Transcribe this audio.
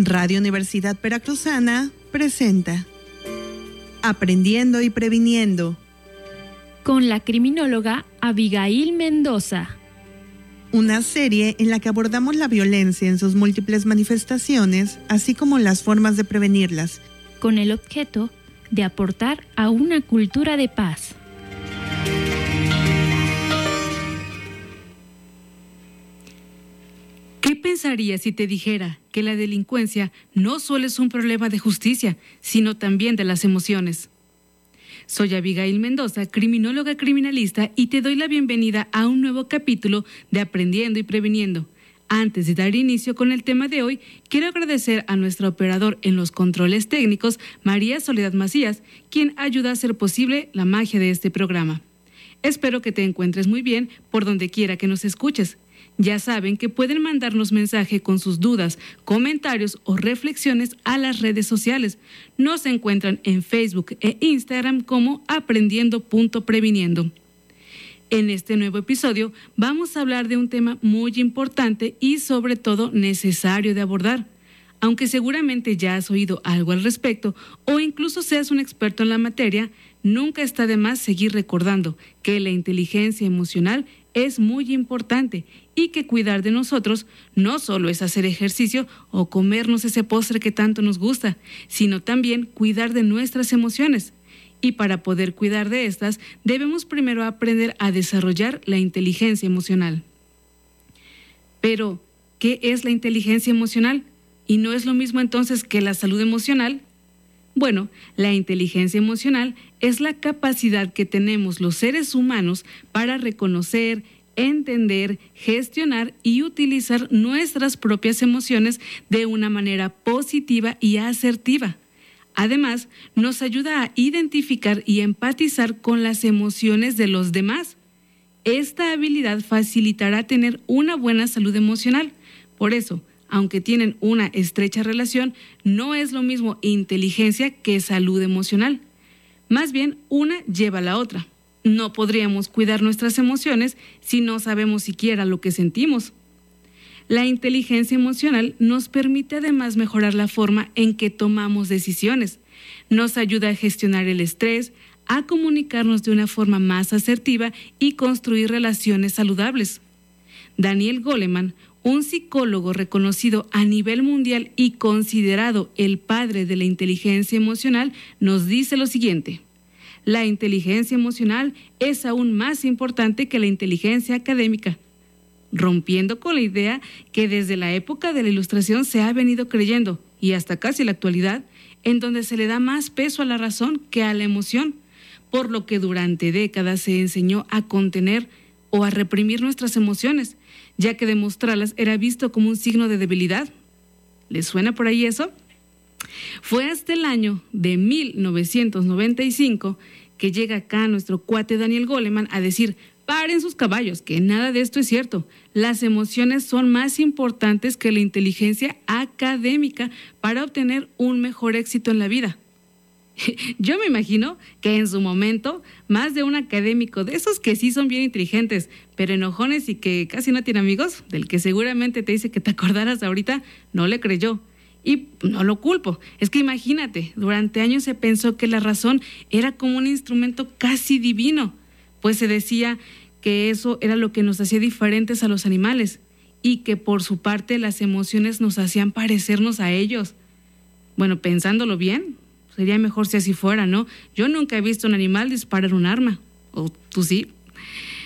Radio Universidad Veracruzana presenta Aprendiendo y Previniendo, con la criminóloga Abigail Mendoza. Una serie en la que abordamos la violencia en sus múltiples manifestaciones, así como las formas de prevenirlas, con el objeto de aportar a una cultura de paz. ¿Qué pensarías si te dijera que la delincuencia no solo es un problema de justicia, sino también de las emociones? Soy Abigail Mendoza, criminóloga criminalista, y te doy la bienvenida a un nuevo capítulo de Aprendiendo y Previniendo. Antes de dar inicio con el tema de hoy, quiero agradecer a nuestro operador en los controles técnicos, María Soledad Macías, quien ayuda a hacer posible la magia de este programa. Espero que te encuentres muy bien por donde quiera que nos escuches. Ya saben que pueden mandarnos mensaje con sus dudas, comentarios o reflexiones a las redes sociales. Nos encuentran en Facebook e Instagram como aprendiendo.previniendo. En este nuevo episodio vamos a hablar de un tema muy importante y sobre todo necesario de abordar. Aunque seguramente ya has oído algo al respecto o incluso seas un experto en la materia, nunca está de más seguir recordando que la inteligencia emocional es muy importante y que cuidar de nosotros no solo es hacer ejercicio o comernos ese postre que tanto nos gusta, sino también cuidar de nuestras emociones. Y para poder cuidar de estas, debemos primero aprender a desarrollar la inteligencia emocional. Pero, ¿qué es la inteligencia emocional? ¿Y no es lo mismo entonces que la salud emocional? Bueno, la inteligencia emocional es la capacidad que tenemos los seres humanos para reconocer, entender, gestionar y utilizar nuestras propias emociones de una manera positiva y asertiva. Además, nos ayuda a identificar y empatizar con las emociones de los demás. Esta habilidad facilitará tener una buena salud emocional. Por eso, aunque tienen una estrecha relación, no es lo mismo inteligencia que salud emocional. Más bien, una lleva a la otra. No podríamos cuidar nuestras emociones si no sabemos siquiera lo que sentimos. La inteligencia emocional nos permite además mejorar la forma en que tomamos decisiones. Nos ayuda a gestionar el estrés, a comunicarnos de una forma más asertiva y construir relaciones saludables. Daniel Goleman, un psicólogo reconocido a nivel mundial y considerado el padre de la inteligencia emocional, nos dice lo siguiente: la inteligencia emocional es aún más importante que la inteligencia académica, rompiendo con la idea que desde la época de la Ilustración se ha venido creyendo, y hasta casi la actualidad, en donde se le da más peso a la razón que a la emoción, por lo que durante décadas se enseñó a contener o a reprimir nuestras emociones, ya que demostrarlas era visto como un signo de debilidad. ¿Les suena por ahí eso? Fue hasta el año de 1995 que llega acá nuestro cuate Daniel Goleman a decir: paren sus caballos, que nada de esto es cierto. Las emociones son más importantes que la inteligencia académica para obtener un mejor éxito en la vida. Yo me imagino que en su momento, más de un académico de esos que sí son bien inteligentes, pero enojones y que casi no tiene amigos, del que seguramente te dice que te acordaras ahorita, no le creyó. Y no lo culpo. Es que imagínate, durante años se pensó que la razón era como un instrumento casi divino, pues se decía que eso era lo que nos hacía diferentes a los animales y que por su parte las emociones nos hacían parecernos a ellos. Bueno, pensándolo bien, sería mejor si así fuera, ¿no? Yo nunca he visto a un animal disparar un arma. ¿O tú sí?